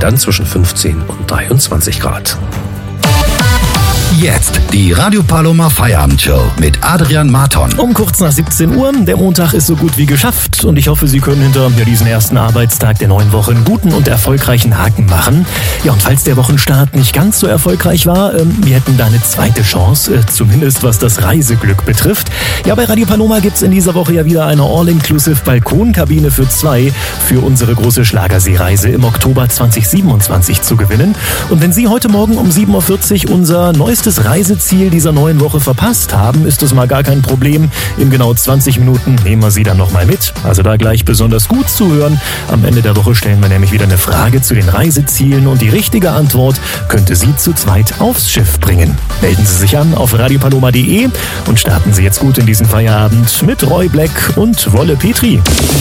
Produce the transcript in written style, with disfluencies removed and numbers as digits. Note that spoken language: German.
dann zwischen 15 und 23 Grad. Jetzt die Radio Paloma Feierabendshow mit Adrian Marton. Um kurz nach 17 Uhr. Der Montag ist so gut wie geschafft und ich hoffe, Sie können hinter diesen ersten Arbeitstag der neuen Woche einen guten und erfolgreichen Haken machen. Ja, und falls der Wochenstart nicht ganz so erfolgreich war, wir hätten da eine zweite Chance, zumindest was das Reiseglück betrifft. Ja, bei Radio Paloma gibt's in dieser Woche ja wieder eine All-Inclusive Balkonkabine für 2 für unsere große Schlagerseereise im Oktober 2027 zu gewinnen. Und wenn Sie heute Morgen um 7.40 Uhr unser neuestes Reiseziel dieser neuen Woche verpasst haben, ist es mal gar kein Problem. In genau 20 Minuten nehmen wir Sie dann nochmal mit. Also da gleich besonders gut zuhören. Am Ende der Woche stellen wir nämlich wieder eine Frage zu den Reisezielen und die richtige Antwort könnte Sie zu zweit aufs Schiff bringen. Melden Sie sich an auf radiopaloma.de und starten Sie jetzt gut in diesen Feierabend mit Roy Black und Wolle Petri.